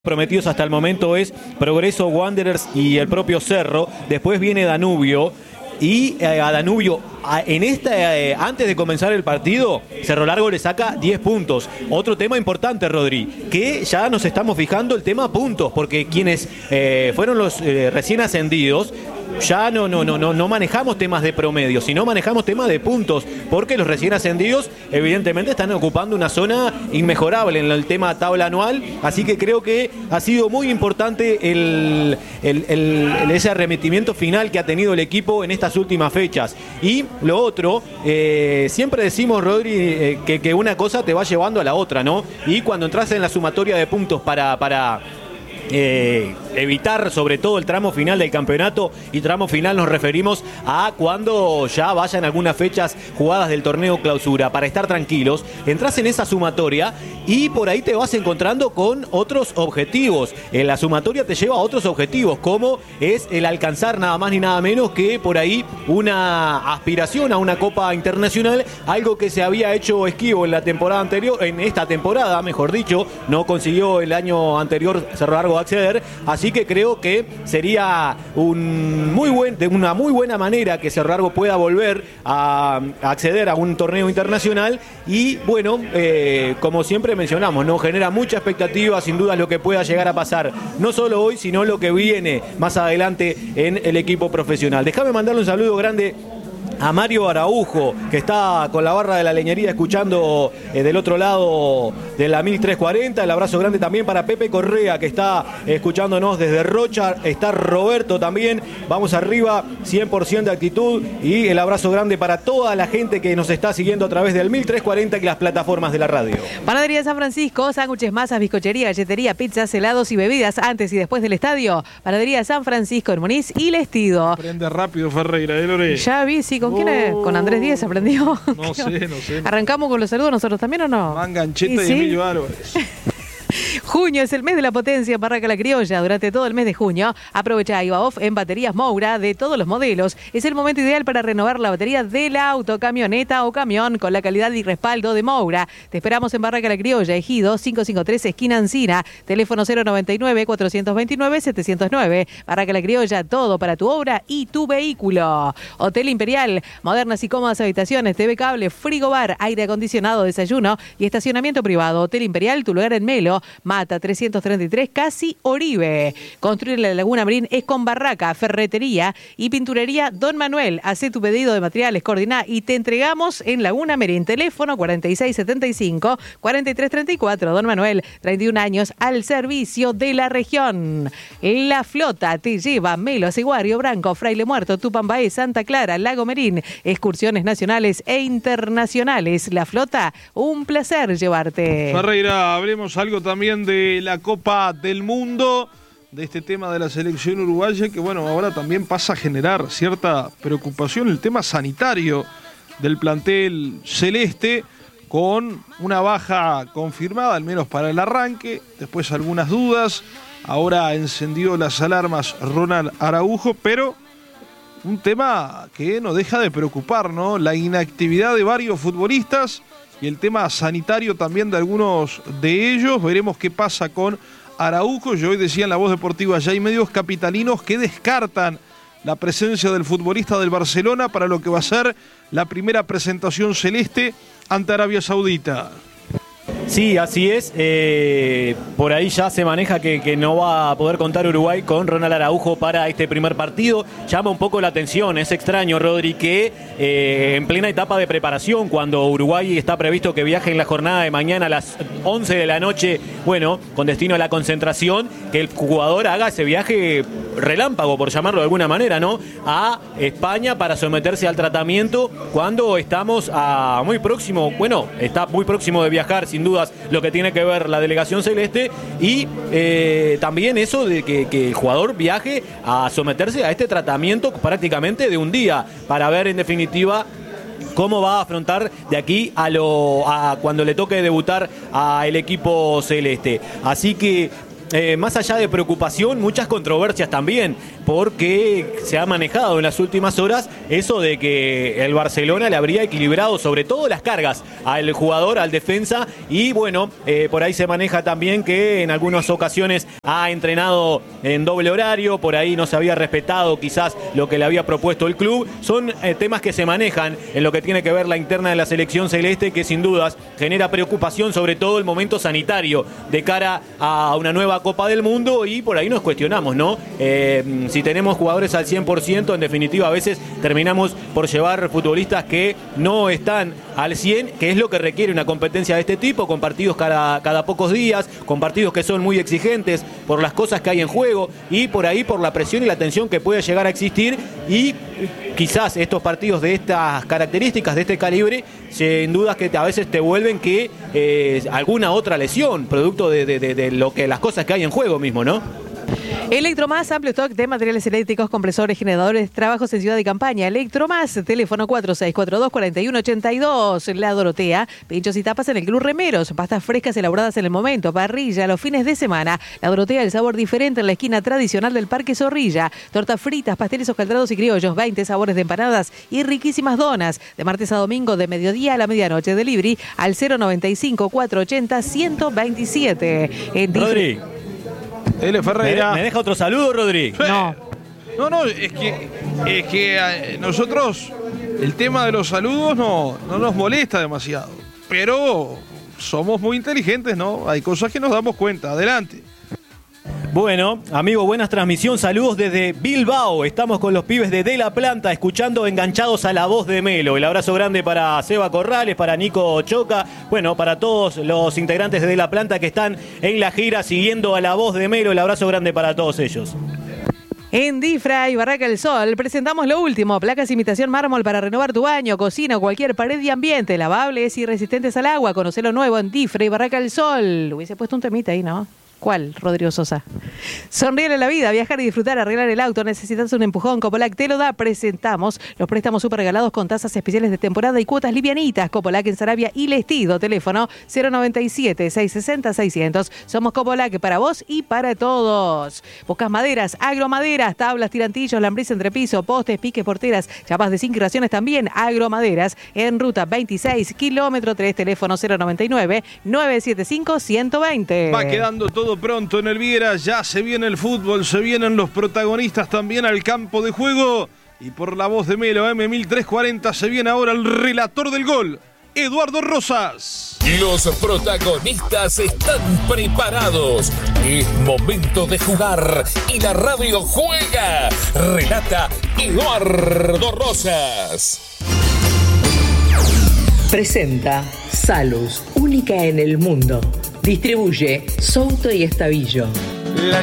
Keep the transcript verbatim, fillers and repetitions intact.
Prometidos hasta el momento es Progreso, Wanderers y el propio Cerro. Después viene Danubio y eh, a Danubio a, en esta eh, antes de comenzar el partido Cerro Largo le saca diez puntos. Otro tema importante, Rodri, que ya nos estamos fijando el tema puntos, porque quienes eh, fueron los eh, recién ascendidos ya no, no, no, no, no manejamos temas de promedio, sino manejamos temas de puntos, porque los recién ascendidos evidentemente están ocupando una zona inmejorable en el tema tabla anual, así que creo que ha sido muy importante el, el, el, el, ese arremetimiento final que ha tenido el equipo en estas últimas fechas. Y lo otro, eh, siempre decimos, Rodri, eh, que, que una cosa te va llevando a la otra, ¿no? Y cuando entras en la sumatoria de puntos para... para Eh, evitar sobre todo el tramo final del campeonato, y tramo final nos referimos a cuando ya vayan algunas fechas jugadas del torneo clausura, para estar tranquilos, entras en esa sumatoria y por ahí te vas encontrando con otros objetivos. En la sumatoria te lleva a otros objetivos, como es el alcanzar nada más ni nada menos que por ahí una aspiración a una Copa Internacional, algo que se había hecho esquivo en la temporada anterior, en esta temporada mejor dicho, no consiguió el año anterior Cerro Largo acceder, así que creo que sería un muy buen, de una muy buena manera que Cerro Largo pueda volver a, a acceder a un torneo internacional. Y bueno, eh, como siempre mencionamos, no genera mucha expectativa sin duda lo que pueda llegar a pasar, no solo hoy, sino lo que viene más adelante en el equipo profesional. Déjame mandarle un saludo grande a Mario Araujo, que está con la barra de la leñería escuchando eh, del otro lado de la mil trescientos cuarenta. El abrazo grande también para Pepe Correa, que está escuchándonos desde Rocha. Está Roberto también. Vamos arriba, cien por ciento de actitud. Y el abrazo grande para toda la gente que nos está siguiendo a través del mil trescientos cuarenta y las plataformas de la radio. Panadería San Francisco, sándwiches, masas, bizcochería, galletería, pizzas, helados y bebidas antes y después del estadio. Panadería San Francisco en Moniz y Lestido. Aprende rápido, Ferreira, ¿eh, Lore? Ya vi, sí, ¿con quién es? ¿Con Andrés Díez aprendió? No sé, no sé. ¿Arrancamos con los saludos nosotros también o no? Mangancheta y, ¿Y sí? Emilio Álvarez. Junio es el mes de la potencia en Barraca La Criolla. Durante todo el mes de junio, aprovecha I V A off en baterías Moura de todos los modelos. Es el momento ideal para renovar la batería del auto, camioneta o camión con la calidad y respaldo de Moura. Te esperamos en Barraca La Criolla, Ejido quinientos cincuenta y tres, esquina Encina. Teléfono cero noventa y nueve, cuatrocientos veintinueve, setecientos nueve. Barraca La Criolla, todo para tu obra y tu vehículo. Hotel Imperial, modernas y cómodas habitaciones, T V cable, frigobar, aire acondicionado, desayuno y estacionamiento privado. Hotel Imperial, tu lugar en Melo, Mata trescientos treinta y tres, casi Oribe. Construir la Laguna Marín es con Barraca, ferretería y pinturería Don Manuel. Hacé tu pedido de materiales, coordiná y te entregamos en Laguna Marín. Teléfono cuarenta y seis setenta y cinco, cuarenta y tres treinta y cuatro. Don Manuel, treinta y un años al servicio de la región. La Flota te lleva Melo, Ciguario, Branco, Fraile Muerto, Tupambaé, Santa Clara, Lago Merín. Excursiones nacionales e internacionales. La Flota, un placer llevarte. Ferreira, hablemos algo también de la Copa del Mundo, de este tema de la selección uruguaya, que bueno, ahora también pasa a generar cierta preocupación el tema sanitario del plantel celeste, con una baja confirmada, al menos para el arranque, después algunas dudas, ahora encendió las alarmas Ronald Araujo, pero un tema que no deja de preocupar, ¿no? La inactividad de varios futbolistas y el tema sanitario también de algunos de ellos. Veremos qué pasa con Araujo. Yo hoy decía en La Voz Deportiva, ya hay medios capitalinos que descartan la presencia del futbolista del Barcelona para lo que va a ser la primera presentación celeste ante Arabia Saudita. Sí, así es. Eh, por ahí ya se maneja que, que no va a poder contar Uruguay con Ronald Araujo para este primer partido. Llama un poco la atención. Es extraño, Rodri, que eh, en plena etapa de preparación, cuando Uruguay está previsto que viaje en la jornada de mañana a las once de la noche, bueno, con destino a la concentración, que el jugador haga ese viaje relámpago, por llamarlo de alguna manera, ¿no?, a España para someterse al tratamiento, cuando estamos a muy próximo, bueno, está muy próximo de viajar, sin dudas, lo que tiene que ver la delegación celeste, y eh, también eso de que, que el jugador viaje a someterse a este tratamiento prácticamente de un día, para ver en definitiva cómo va a afrontar de aquí a, lo, a cuando le toque debutar al equipo celeste. Así que eh, más allá de preocupación, muchas controversias también, porque se ha manejado en las últimas horas eso de que el Barcelona le habría equilibrado sobre todo las cargas al jugador, al defensa, y bueno, eh, por ahí se maneja también que en algunas ocasiones ha entrenado en doble horario, por ahí no se había respetado quizás lo que le había propuesto el club. Son eh, temas que se manejan en lo que tiene que ver la interna de la selección celeste, que sin dudas genera preocupación, sobre todo el momento sanitario de cara a una nueva Copa del Mundo, y por ahí nos cuestionamos, ¿no? Eh, si tenemos jugadores al cien por ciento, en definitiva a veces terminamos por llevar futbolistas que no están al cien, que es lo que requiere una competencia de este tipo, con partidos cada, cada pocos días, con partidos que son muy exigentes por las cosas que hay en juego y por ahí por la presión y la tensión que puede llegar a existir, y quizás estos partidos de estas características, de este calibre, sin dudas que a veces te vuelven que eh, alguna otra lesión, producto de, de, de, de lo que las cosas que hay en juego mismo, ¿no? Electromás, amplio stock de materiales eléctricos, compresores, generadores, trabajos en ciudad y campaña. Electromás, teléfono cuatro seis cuatro dos, cuatro uno ocho dos. La Dorotea, pinchos y tapas en el Club Remeros, pastas frescas elaboradas en el momento, parrilla los fines de semana. La Dorotea, el sabor diferente en la esquina tradicional del Parque Zorrilla. Tortas fritas, pasteles hojaldrados y criollos, veinte sabores de empanadas y riquísimas donas. De martes a domingo, de mediodía a la medianoche. Delivery al cero noventa y cinco, cuatrocientos ochenta, ciento veintisiete. En Rodri. L. Ferreira. ¿Me, ¿Me deja otro saludo, Rodri? No. No, no, es que, es que eh, nosotros el tema de los saludos no, no nos molesta demasiado. Pero somos muy inteligentes, ¿no? Hay cosas que nos damos cuenta. Adelante. Bueno, amigo, buenas transmisión. Saludos desde Bilbao. Estamos con los pibes de De La Planta, escuchando Enganchados a la Voz de Melo. El abrazo grande para Seba Corrales, para Nico Choca, bueno, para todos los integrantes de De La Planta que están en la gira siguiendo a la Voz de Melo. El abrazo grande para todos ellos. En Difra y Barraca del Sol presentamos lo último, placas imitación mármol para renovar tu baño, cocina o cualquier pared y ambiente, lavables y resistentes al agua. Conocé lo nuevo en Difra y Barraca del Sol. Hubiese puesto un temita ahí, ¿no? ¿Cuál, Rodrigo Sosa? Sonríele la vida, viajar y disfrutar, arreglar el auto. ¿Necesitas un empujón? Copolac te lo da. Presentamos los préstamos super regalados con tasas especiales de temporada y cuotas livianitas. Copolac en Sarabia y Lestido. Teléfono cero noventa y siete, seiscientos sesenta, seiscientos. Somos Copolac para vos y para todos. Buscas maderas, agromaderas, tablas, tirantillos, lambris entrepiso, postes, piques, porteras, chapas de zinc y raciones también. Agromaderas en ruta veintiséis, kilómetro tres. Teléfono cero noventa y nueve, novecientos setenta y cinco, ciento veinte. Va quedando todo pronto en el Viera, ya se viene el fútbol, se vienen los protagonistas también al campo de juego, y por la Voz de Melo M mil trescientos cuarenta se viene ahora el relator del gol, Eduardo Rosas. Los protagonistas están preparados. Es momento de jugar y la radio juega. Relata Eduardo Rosas. Presenta Salus, única en el mundo. Distribuye Souto y Estavillo.